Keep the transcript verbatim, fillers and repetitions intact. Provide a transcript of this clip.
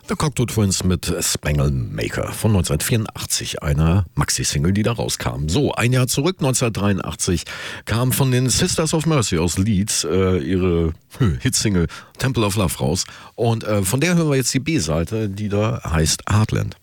The Cocteau Twins mit Spangle Maker von neunzehnhundertvierundachtzig, einer Maxi-Single, die da rauskam. So, ein Jahr zurück, neunzehnhundertdreiundachtzig, kam von den Sisters of Mercy aus Leeds äh, ihre Hitsingle Temple of Love raus. Und äh, von der hören wir jetzt die B-Seite, die da heißt Heartland.